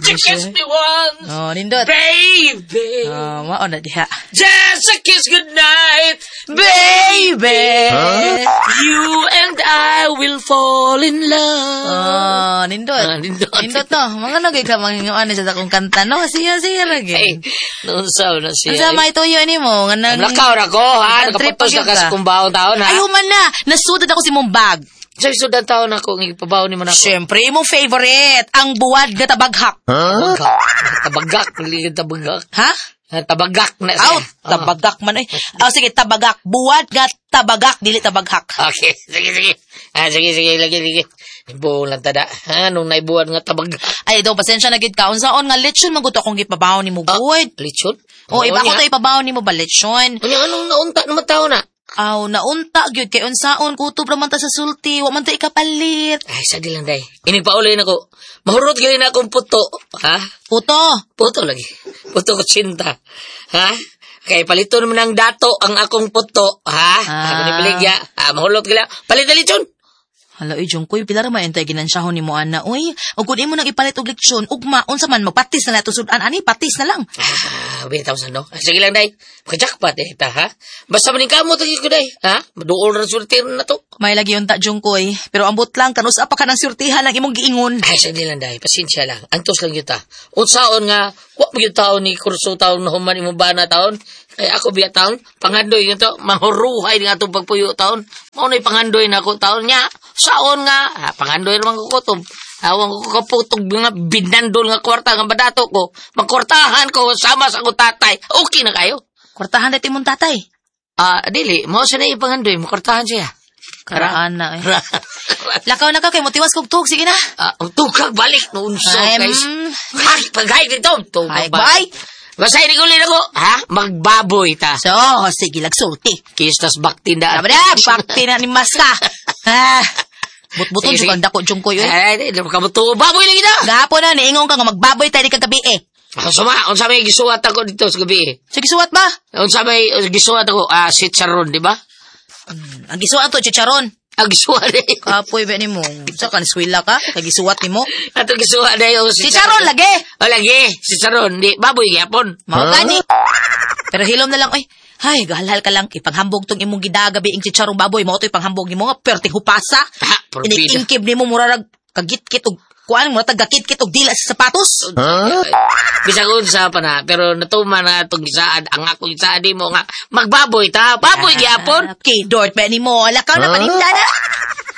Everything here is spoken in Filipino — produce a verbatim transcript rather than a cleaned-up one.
you kiss me once? Oh, nindot. Baby. Oh, mao na diha. Just a kiss goodnight. Baby. Huh? You and I will fall in love. Oh, nindot. Ah, nindot. Nindot no. Mga nagay ka mga ano sa akong kanta no. Siya siya lagi. Ay, noon sa na siya. Asa may tuyo ni mo nga nang Nakaw na ko ha. Nakapatos na ka sa kumbawang taon ha. Ayaw man na. Nasudad ako si mong bag. Sa sudan taon ako ng ipabaw ni mo na ako. Siyempre, imong favorite, ang buwad nga tabaghak. Tabagak. Tabagak. Naligid tabagak. Ha? Tabagak na siya. Aw, tabagak man eh. Oh, sige, tabagak. Buwad nga tabagak, dili tabaghak. Okay, sige, sige. Ah, sige, sige, lagi, sige. Ibuon lang tada. Ha, nung naibuan nga tabagak. Ay, daw, pasensya na gid ka. Unsaon nga lechon maguto akong gipabaw ni mo, good. Ah, lechon? Oh, iba ko to ipabaw ni mo ba lechon? Ano, anong naunta naman tao na? Aw, naunta gyud kay unsaon kutob ra man ta sa sulti, wa man ta ikapalit. Ay, sadi lang day. Ini pauli nako. Mahurot gali na akong puto, ha? Puto. Puto lagi. Puto ko cinta. Ha? Kay palito naman ang dato ang akong puto, ha? Ah. Ako ni Beligya. Ah, mahurot gali. Palit na lechon. Hala, uy, Jungkoy, pila ra maentay ginansyahon ni mo, ana, uy. O kung imo nang ipalit og leksyon, ugma, unsa man, magpatis na nato sudan, ani, patis na lang. Ah, wait, thousand, no? Sige lang, day. Makajakpat, eh, ta, ha? Basta maning kamo, tagis ko, day. Ha? Maduol na surtir na to. May lagi yung ta, Jungkoy. Pero ambot lang, kanus pa ka ng surtihan lang imong giingon. Ay, sige lang, day. Pasensya lang. Antos lang yun, ta. Unsaon nga, wak mo yung taon ni kurso taon na human imong ba na taon? Kaya ako biya taon, pangandoy nga to, mahuruhay nga itong pagpuyo taon. Maunay pangandoy na ako taon niya. Saon nga, ah, pangandoy naman ko kutob. Awang ko kaputog nga binandol nga kwarta nga badato ko. Magkwartahan ko sama sa akong tatay. Okay na kayo? Kwartahan dati mong tatay. Ah, dili, mo sa na ipangandoy, magkwartahan siya. Karaan na eh. Lakaw na ka kay motiwas kog tug, sige na. Ah, tukag balik no unso Ay, guys. mm. Hay, paghay dito. Ay, Tukag bye. balik. Basta ini kulin ako, ha? Magbaboy ta. So, sige, lagsulti. Kistas bakti na. Sabi na, bakti na ni Mas ka. Ha? But-buton Sige, siya kang dako, Jungkoy. Ay, ay, ay, kamuto. Baboy lagi na. Gapo na, niingon ka nga magbaboy tayo di kagabi eh. Ang sama, ang sama yung gisuwat ako dito sa gabi eh. Sige, suwat ba? Ang sama yung gisuwat ako, ah, si Charon, di ba? Hmm, ang gisuwat to, chicharon. Ang gisuwat eh. Kapoy ba ni mo? Sa kan swila ka? Kay gisuwat ni mo? Ato gisuwat na yung Si Charon lagi. O lagi, si Charon. Di, baboy yapon. Mao gani. Pero hilom na lang, ay, ay, gahalhal ka lang, ipanghambog tong imong gidagabi ing chicharong baboy, mo to ipanghambog nimo nga perting hupasa. Ha, porbida. Inikingkib nimo murarag kagit-kit og kuan mo tagakit-kit og dila sa sapatos. Huh? Bisa ko sa pa na, pero natuman na itong gisaad, ang akong gisaad di mo nga, magbaboy ta, baboy yapon. Okay, Dort ba nimo? Alakaw na paninda na.